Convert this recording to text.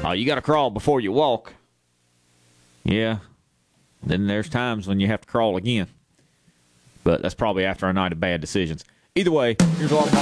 Oh, you got to crawl before you walk. Yeah. Then there's times when you have to crawl again. But that's probably after a night of bad decisions. Either way, here's a lot of